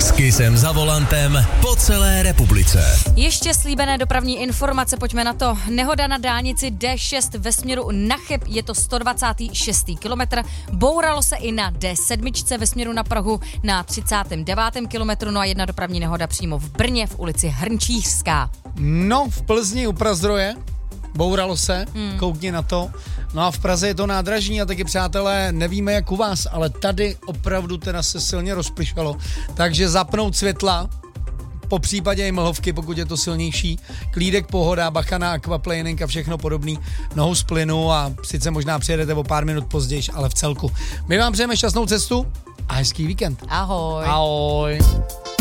S Kissem za volantem po celé republice. Ještě slíbené dopravní informace, pojďme na to. Nehoda na dálnici D6 ve směru na Cheb, je to 126. kilometr. Bouralo se i na D7 ve směru na Prahu na 39. kilometru. No a jedna dopravní nehoda přímo v Brně v ulici Hrnčířská. No, v Plzni u Prazdroje. Bouralo se, koukni na to. No a v Praze je to nádražní a taky, přátelé, nevíme jak u vás, ale tady opravdu teda se silně rozplišalo. Takže zapnout světla, po případě i mlhovky, pokud je to silnější. Klídek, pohoda, bacha na aquaplaning a všechno podobný. Nohou z plynu a sice možná přijedete o pár minut později, ale v celku. My vám přejeme šťastnou cestu a hezký víkend. Ahoj. Ahoj.